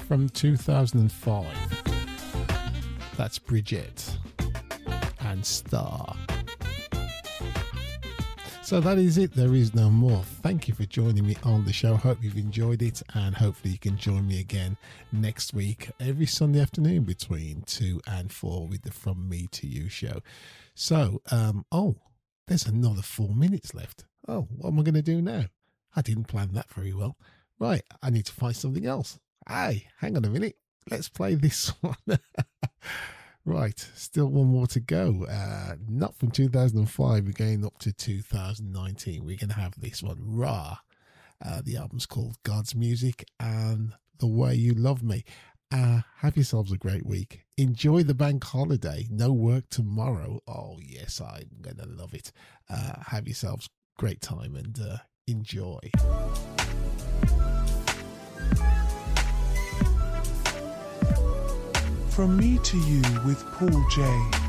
from 2005. That's Bridget and Star. So that is it. There is no more. Thank you for joining me on the show. Hope you've enjoyed it, and hopefully you can join me again next week, every Sunday afternoon between 2 and 4 with the From Me to You show. So, there's another 4 minutes left. Oh, what am I going to do now? I didn't plan that very well. Right, I need to find something else. Hey, hang on a minute. Let's play this one. Right, still one more to go. Not from 2005. We're going up to 2019. We're going to have this one, Ra. The album's called God's Music and The Way You Love Me. Have yourselves a great week. Enjoy the bank holiday. No work tomorrow. Oh, yes, I'm going to love it. Have yourselves a great time and enjoy. From Me to You with Paul J.